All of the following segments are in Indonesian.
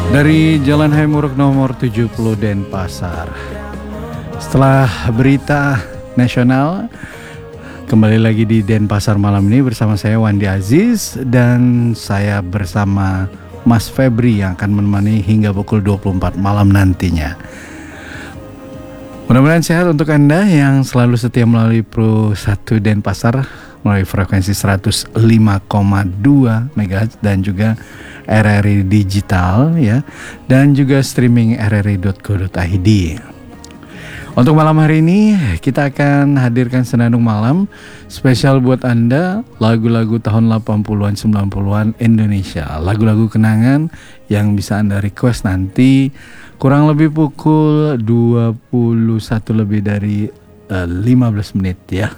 Dari Jalan Haimuruk nomor 70 Denpasar. Setelah berita nasional, kembali lagi di Denpasar malam ini bersama saya Wandi Aziz. Dan saya bersama Mas Febri yang akan menemani hingga pukul 24 malam nantinya. Mudah-mudahan sehat untuk Anda yang selalu setia melalui Pro 1 Denpasar melalui frekuensi 105,2 MHz dan juga RRI Digital ya, dan juga streaming rri.co.id. Untuk malam hari ini kita akan hadirkan Senandung Malam spesial buat Anda, lagu-lagu tahun 80-an 90-an Indonesia, lagu-lagu kenangan yang bisa Anda request nanti kurang lebih pukul 21 lebih dari 15 menit ya.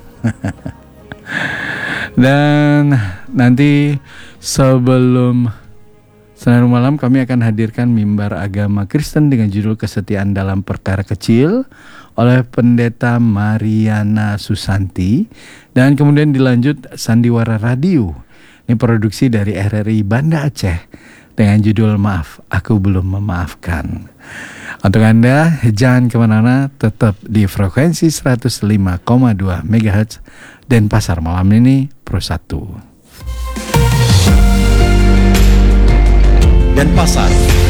Dan nanti sebelum Senandung Malam kami akan hadirkan mimbar agama Kristen dengan judul Kesetiaan dalam Perkara Kecil oleh Pendeta Mariana Susanti. Dan kemudian dilanjut Sandiwara Radio. Ini produksi dari RRI Banda Aceh dengan judul Maaf, Aku Belum Memaafkan. Untuk Anda jangan kemana-mana, tetap di frekuensi 105,2 MHz Denpasar malam ini Pro 1. Denpasar